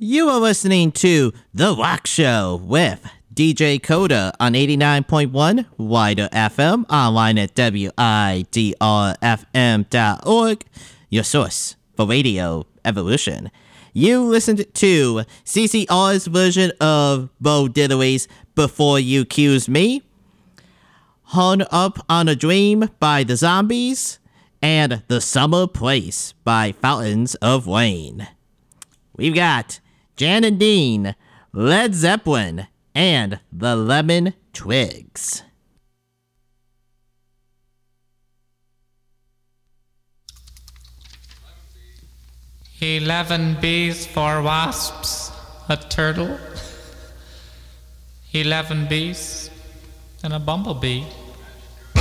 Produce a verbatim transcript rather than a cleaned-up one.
You are listening to The Rock Show with D J Coda on eighty-nine point one Wider F M, online at W I D R F M dot org, your source for radio evolution. You listened to C C R's version of Bo Diddley's Before You Accuse Me, Hung Up on a Dream by The Zombies, and The Summer Place by Fountains of Wayne. We've got Jan and Dean, Led Zeppelin, and the Lemon Twigs. Eleven bees for wasps, a turtle. Eleven bees and a bumblebee.